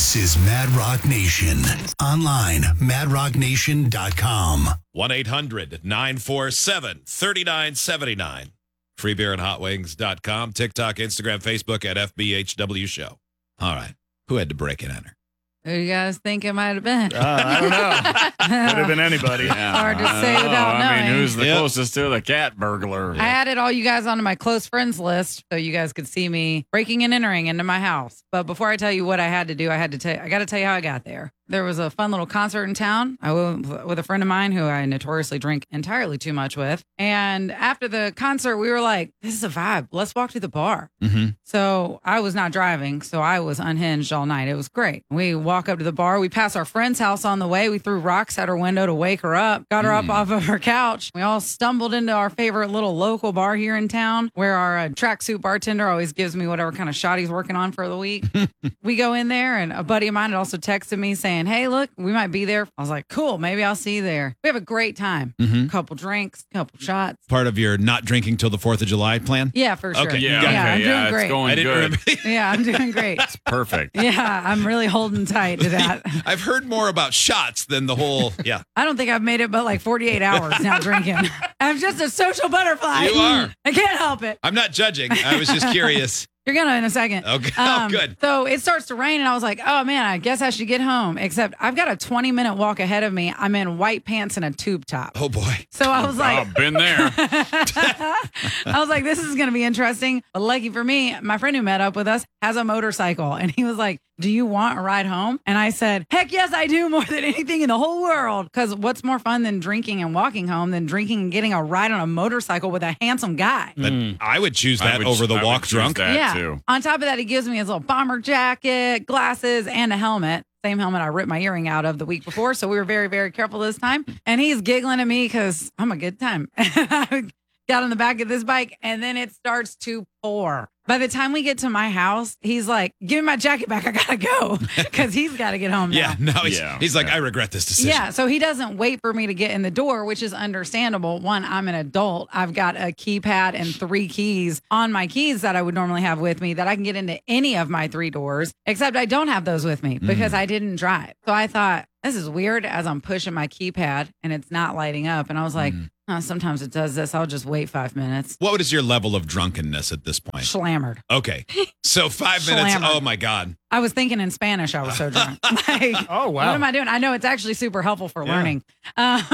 This is Mad Rock Nation. Online, madrocknation.com. 1-800-947-3979. Freebeerandhotwings.com. TikTok, Instagram, Facebook at FBHW Show. All right. Who had to break and enter? Who do you guys think it might have been? I don't know. Could have been anybody. Hard to say without knowing. I mean, who's the closest to the cat burglar? I added all you guys onto my close friends list so you guys could see me breaking and entering into my house. But before I tell you what I had to do, I got to tell you how I got there. There was a fun little concert in town. I went with a friend of mine who I notoriously drink entirely too much with. And after the concert, we were like, this is a vibe. Let's walk to the bar. Mm-hmm. So I was not driving, so I was unhinged all night. It was great. We walk up to the bar. We pass our friend's house on the way. We threw rocks at her window to wake her up, got her up off of her couch. We all stumbled into our favorite little local bar here in town where our tracksuit bartender always gives me whatever kind of shot he's working on for the week. We go in there, and a buddy of mine had also texted me saying, hey, look, we might be there. I was like, cool, maybe I'll see you there. We have a great time. Mm-hmm. Couple drinks, couple shots. Part of your not drinking till the 4th of July plan? Yeah, for sure. Okay. I'm doing great. It's going good. Yeah, I'm doing great. It's perfect. Yeah, I'm really holding tight to that. I've heard more about shots than the whole, I don't think I've made it but like 48 hours now drinking. I'm just a social butterfly. You are. I can't help it. I'm not judging. I was just curious. You're going to in a second. Okay. Good. So it starts to rain, and I was like, oh, man, I guess I should get home. Except I've got a 20-minute walk ahead of me. I'm in white pants and a tube top. Oh, boy. So I was like, been there. I was like, this is going to be interesting. But lucky for me, my friend who met up with us has a motorcycle. And he was like, do you want a ride home? And I said, heck yes, I do, more than anything in the whole world. Because what's more fun than drinking and walking home than drinking and getting a ride on a motorcycle with a handsome guy? But I would choose that over the walk drunk. Yeah. Too. On top of that, he gives me his little bomber jacket, glasses, and a helmet. Same helmet I ripped my earring out of the week before. So we were very, very careful this time. And he's giggling at me because I'm a good time. I got on the back of this bike, and then it starts to pour. By the time we get to my house, he's like, give me my jacket back. I got to go because he's got to get home now. Yeah, no, he's like, I regret this decision. Yeah, so he doesn't wait for me to get in the door, which is understandable. One, I'm an adult. I've got a keypad and 3 keys on my keys that I would normally have with me that I can get into any of my 3 doors, except I don't have those with me because I didn't drive. So I thought, this is weird as I'm pushing my keypad and it's not lighting up. And I was like, sometimes it does this. I'll just wait 5 minutes. What is your level of drunkenness at this point? Slammered. Okay. So 5 minutes. Slammered. Oh, my God. I was thinking in Spanish. I was so drunk. Like, Oh, wow. what am I doing? I know it's actually super helpful for learning. So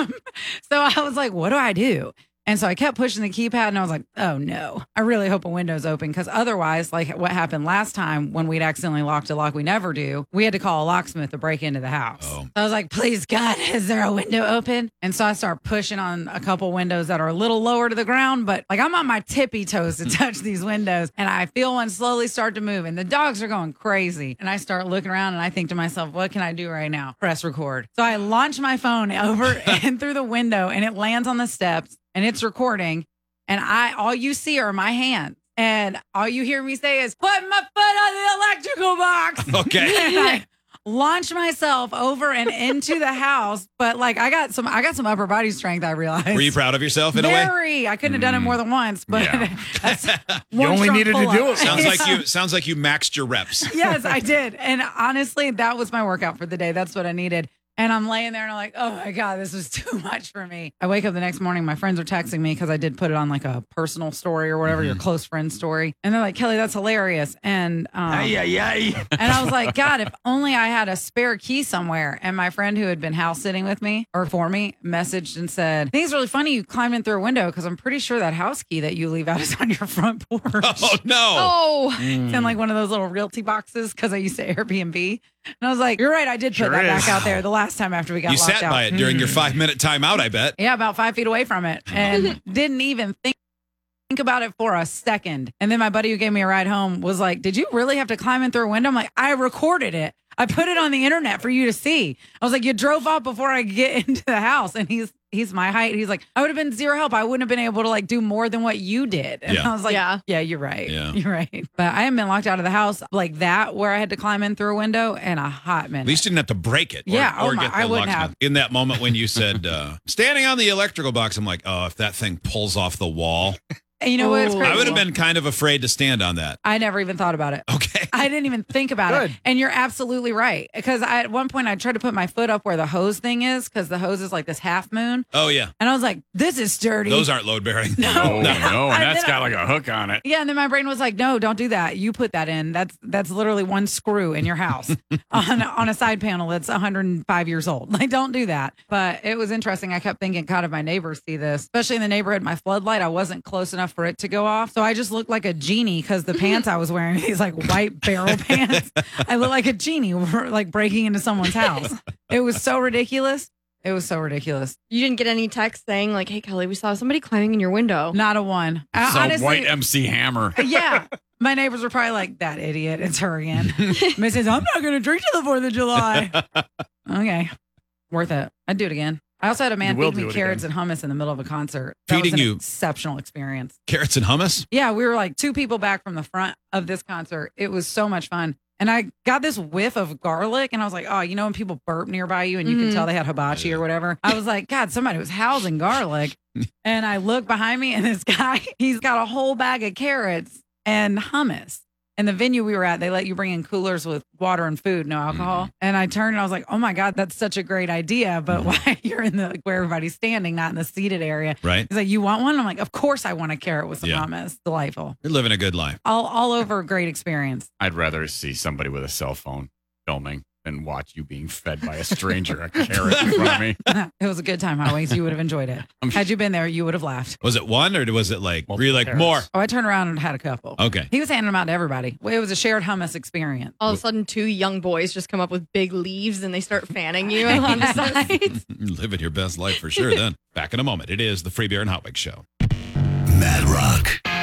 I was like, what do I do? And so I kept pushing the keypad, and I was like, oh, no. I really hope a window's open, because otherwise, like what happened last time when we'd accidentally locked a lock we never do, we had to call a locksmith to break into the house. Oh. So I was like, please, God, is there a window open? And so I start pushing on a couple windows that are a little lower to the ground, but like I'm on my tippy toes to touch these windows, and I feel one slowly start to move, and the dogs are going crazy. And I start looking around, and I think to myself, what can I do right now? Press record. So I launch my phone over and through the window, and it lands on the steps. And it's recording, and all you see are my hands. And all you hear me say is, put my foot on the electrical box. Okay. And I launch myself over and into the house. But like I got some upper body strength, I realized. Were you proud of yourself in a way? Very. I couldn't have done it more than once, but that's You only needed to do it. Sounds like you maxed your reps. Yes, I did. And honestly, that was my workout for the day. That's what I needed. And I'm laying there and I'm like, oh my God, this was too much for me. I wake up the next morning. My friends are texting me because I did put it on like a personal story or whatever, your close friend story. And they're like, Kelly, that's hilarious. And and I was like, God, if only I had a spare key somewhere. And my friend who had been house sitting with me or for me messaged and said, I think it's really funny you climbed in through a window because I'm pretty sure that house key that you leave out is on your front porch. Oh, no. Oh, It's in like one of those little realty boxes because I used to Airbnb. And I was like, you're right. I did put that back out there the last time after we got You locked sat out. by it during your 5-minute timeout, I bet. Yeah, about 5 feet away from it. And didn't even think about it for a second. And then my buddy who gave me a ride home was like, did you really have to climb in through a window? I'm like, I recorded it. I put it on the internet for you to see. I was like, you drove off before I get into the house. And he's my height. He's like, I would have been zero help. I wouldn't have been able to like do more than what you did. And I was like, yeah, you're right. Yeah. You're right. But I haven't been locked out of the house like that where I had to climb in through a window in a hot minute. At least you didn't have to break it. Yeah, Or my- get the I wouldn't locksmith. have. In that moment when you said, standing on the electrical box, I'm like, oh, if that thing pulls off the wall, You know what's crazy? I would have been kind of afraid to stand on that. I never even thought about it. Okay. I didn't even think about it. And you're absolutely right. Because at one point I tried to put my foot up where the hose thing is, because the hose is like this half moon. Oh, yeah. And I was like, this is sturdy. Those aren't load bearing. No, and that's then got like a hook on it. Yeah, and then my brain was like, no, don't do that. You put that in. That's literally one screw in your house on a side panel that's 105 years old. Like, don't do that. But it was interesting. I kept thinking, God, if my neighbors see this, especially in the neighborhood, my floodlight, I wasn't close enough for it to go off. So I just looked like a genie because the pants I was wearing, these like white barrel pants, I looked like a genie, like breaking into someone's house. It was so ridiculous. It was so ridiculous. You didn't get any text saying like, "Hey, Kelly, we saw somebody climbing in your window." Not a one. Some white MC Hammer. Yeah. My neighbors were probably like, that idiot, it's her again. Mrs. I'm not going to drink till the 4th of July. Okay. Worth it. I'd do it again. I also had a man feed me carrots and hummus in the middle of a concert. That was an exceptional experience. Carrots and hummus? Yeah, we were like 2 people back from the front of this concert. It was so much fun. And I got this whiff of garlic, and I was like, oh, you know when people burp nearby you and you can tell they had hibachi or whatever? I was like, God, somebody was housing garlic. And I look behind me, and this guy, he's got a whole bag of carrots and hummus. And the venue we were at, they let you bring in coolers with water and food, no alcohol. And I turned and I was like, oh my God, that's such a great idea. But why you're in the where everybody's standing, not in the seated area. Right. He's like, you want one? I'm like, of course I want a carrot with some hummus. Delightful. You're living a good life. All over a great experience. I'd rather see somebody with a cell phone filming than watch you being fed by a stranger a carrot in front of me. It was a good time, Highways. You would have enjoyed it. Had you been there, you would have laughed. Was it one or was it like, were you like more? Oh, I turned around and had a couple. Okay. He was handing them out to everybody. It was a shared hummus experience. All of a sudden, 2 young boys just come up with big leaves and they start fanning you on the sides. Living your best life for sure then. Back in a moment. It is the Free Beer and Hot Wings Show. Mad Rock.